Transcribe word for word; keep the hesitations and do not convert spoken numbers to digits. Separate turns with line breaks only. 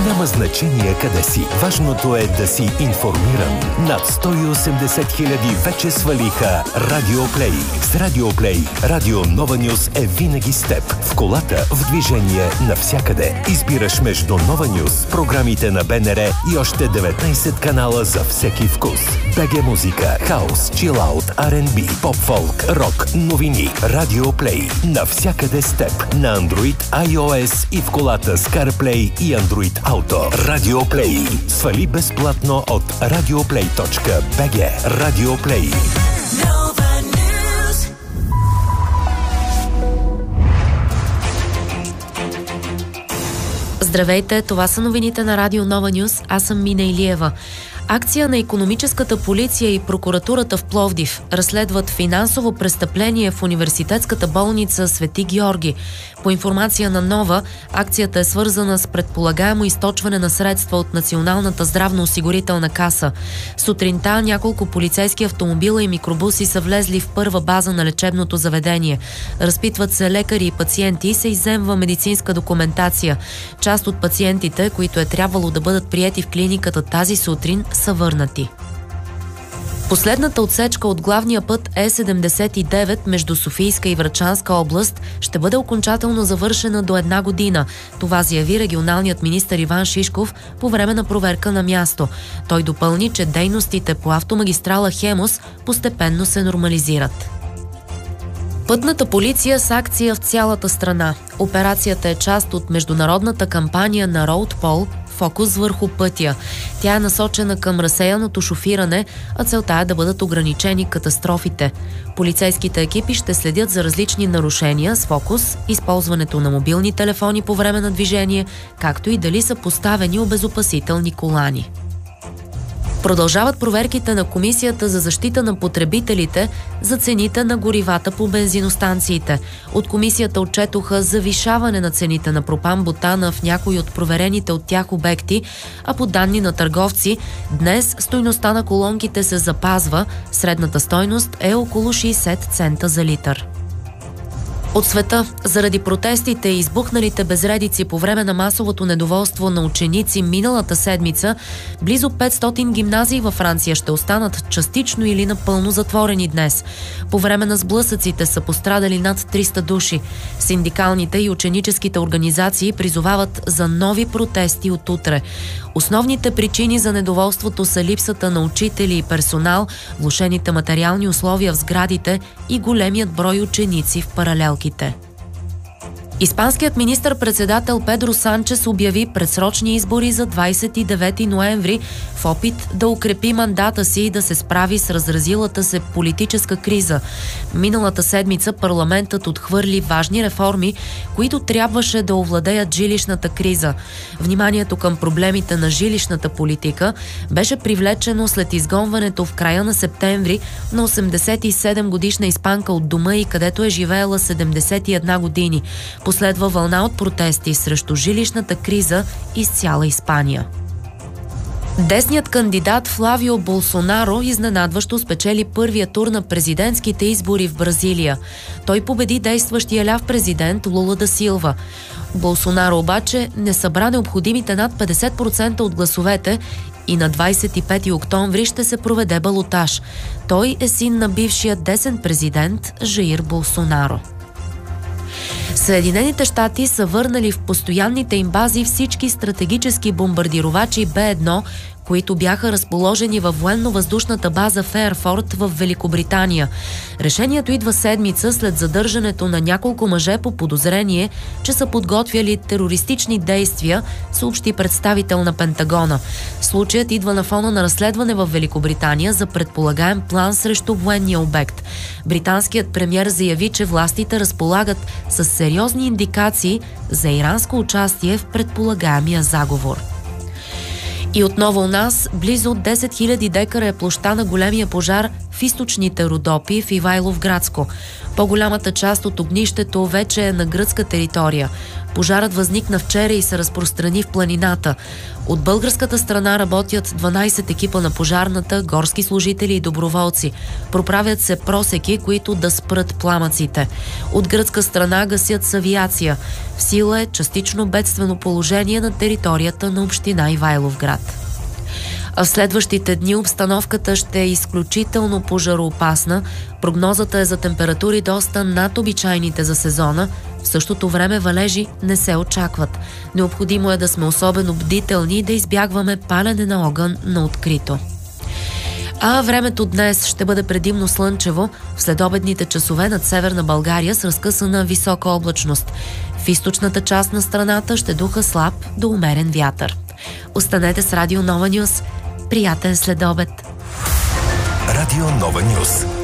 Няма значение къде си. Важното е да си информиран. Над сто и осемдесет хиляди вече свалиха Радиоплей. С Радиоплей Радио Нова Нюз е винаги с теб. В колата, в движение, навсякъде. Избираш между Нова Нюз, програмите на БНР и още деветнайсет канала за всеки вкус. БГ музика, хаус, чилаут, Ар енд Би, поп-фолк, рок, новини. Радиоплей. Навсякъде с теб. На Android, iOS и в колата с CarPlay и Android Auto. Радиоплей. Свали безплатно от радиоплей точка би джи. Радиоплей.
Здравейте, това са новините на Радио Нова Нюз. Аз съм Мина Илиева. Акция на икономическата полиция и прокуратурата в Пловдив разследват финансово престъпление в университетската болница Свети Георги. По информация на Нова, акцията е свързана с предполагаемо източване на средства от Националната здравноосигурителна каса. Сутринта няколко полицейски автомобила и микробуси са влезли в първа база на лечебното заведение. Разпитват се лекари и пациенти и се изземва медицинска документация. Част от пациентите, които е трябвало да бъдат приети в клиниката тази сутрин, са върнати. Последната отсечка от главния път Е седемдесет и девет между Софийска и Врачанска област ще бъде окончателно завършена до една година. Това заяви регионалният министър Иван Шишков по време на проверка на място. Той допълни, че дейностите по автомагистрала Хемус постепенно се нормализират. Пътната полиция с акция в цялата страна. Операцията е част от международната кампания на RoadPol «Фокус върху пътя». Тя е насочена към разсеяното шофиране, а целта е да бъдат ограничени катастрофите. Полицейските екипи ще следят за различни нарушения с фокус, използването на мобилни телефони по време на движение, както и дали са поставени обезопасителни колани. Продължават проверките на Комисията за защита на потребителите за цените на горивата по бензиностанциите. От комисията отчетоха завишаване на цените на пропан-бутана в някои от проверените от тях обекти, а по данни на търговци, днес стойността на колонките се запазва, средната стойност е около шейсет цента за литър. От света, заради протестите и избухналите безредици по време на масовото недоволство на ученици миналата седмица, близо петстотин гимназии във Франция ще останат частично или напълно затворени днес. По време на сблъсъците са пострадали над триста души. Синдикалните и ученическите организации призовават за нови протести от утре. Основните причини за недоволството са липсата на учители и персонал, влошените материални условия в сградите и големият брой ученици в паралелките. Испанският министър-председател Педро Санчес обяви предсрочни избори за двадесет и девети ноември в опит да укрепи мандата си и да се справи с разразилата се политическа криза. Миналата седмица парламентът отхвърли важни реформи, които трябваше да овладеят жилищната криза. Вниманието към проблемите на жилищната политика беше привлечено след изгонването в края на септември на осемдесет и седем годишна испанка от дома й, където е живеела седемдесет и една години. Последва вълна от протести срещу жилищната криза из цяла Испания. Десният кандидат Флавио Болсонаро изненадващо спечели първия тур на президентските избори в Бразилия. Той победи действащия ляв президент Лула да Силва. Болсонаро обаче не събра необходимите над петдесет процента от гласовете и на двадесет и пети октомври ще се проведе балотаж. Той е син на бившия десен президент Жаир Болсонаро. Съединените щати са върнали в постоянните им бази всички стратегически бомбардировачи Б едно, които бяха разположени във военно-въздушната база Фейерфорд в Великобритания. Решението идва седмица след задържането на няколко мъже по подозрение, че са подготвяли терористични действия, съобщи представител на Пентагона. Случаят идва на фона на разследване в Великобритания за предполагаем план срещу военния обект. Британският премиер заяви, че властите разполагат с сериозни индикации за иранско участие в предполагаемия заговор. И отново у нас, близо десет хиляди декара е площта на големия пожар в източните Родопи в Ивайловградско. По-голямата част от огнището вече е на гръцка територия. Пожарът възникна вчера и се разпространи в планината. От българската страна работят дванайсет екипа на пожарната, горски служители и доброволци. Проправят се просеки, които да спрат пламъците. От гръцка страна гасят с авиация. В сила е частично бедствено положение на територията на община Ивайловград. А в следващите дни обстановката ще е изключително пожароопасна. Прогнозата е за температури доста над обичайните за сезона. В същото време валежи не се очакват. Необходимо е да сме особено бдителни и да избягваме палене на огън на открито. А времето днес ще бъде предимно слънчево, в следобедните часове над северна България с разкъсана висока облачност. В източната част на страната ще духа слаб до умерен вятър. Останете с Радио Нова Нюс. Приятен следобед!
Радио Нова Нюс.